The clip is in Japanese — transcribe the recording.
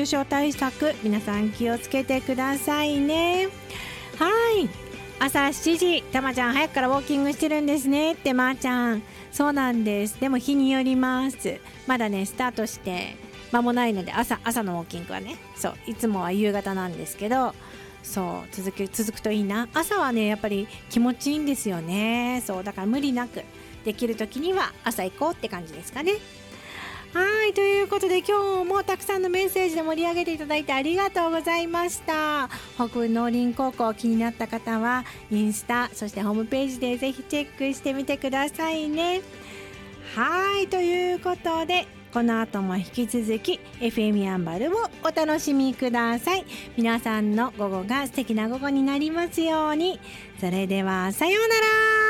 症対策皆さん気をつけてくださいね。はい、朝7時たまちゃん早くからウォーキングしてるんですねってまーちゃん。そうなんです。でも日によります。まだねスタートして間もないので朝のウォーキングはね、そういつもは夕方なんですけど、そう続くといいな。朝はねやっぱり気持ちいいんですよね。そうだから無理なくできる時には朝行こうって感じですかね。はい、ということで今日もたくさんのメッセージで盛り上げていただいてありがとうございました。北部農林高校気になった方はインスタそしてホームページでぜひチェックしてみてくださいね。はい、ということでこの後も引き続き FM やんばるをお楽しみください。皆さんの午後が素敵な午後になりますように。それではさようなら。